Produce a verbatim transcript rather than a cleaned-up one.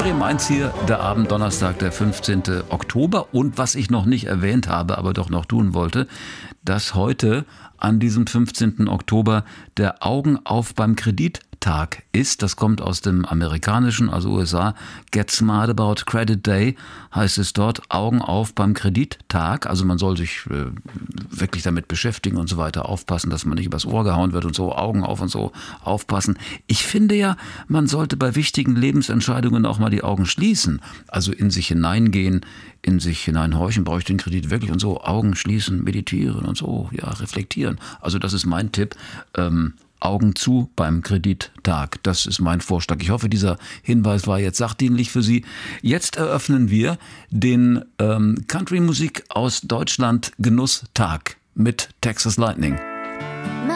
Stereo Mainz hier, der Abend, Donnerstag, der fünfzehnten Oktober. Und was ich noch nicht erwähnt habe, aber doch noch tun wollte, dass heute an diesem fünfzehnten Oktober der Augen auf beim Kredittag ist. Das kommt aus dem amerikanischen, also U S A. Get Smart About Credit Day heißt es dort. Augen auf beim Kredittag. Also man soll sich äh, wirklich damit beschäftigen und so weiter. Aufpassen, dass man nicht übers Ohr gehauen wird und so. Augen auf und so. Aufpassen. Ich finde ja, man sollte bei wichtigen Lebensentscheidungen auch mal die Augen schließen. Also in sich hineingehen, in sich hineinhorchen. Brauche ich den Kredit wirklich und so. Augen schließen, meditieren und so. Ja, reflektieren. Also das ist mein Tipp. Ähm, Augen zu beim Kredittag. Das ist mein Vorschlag. Ich hoffe, dieser Hinweis war jetzt sachdienlich für Sie. Jetzt eröffnen wir den ähm, Country-Musik aus Deutschland Genusstag mit Texas Lightning.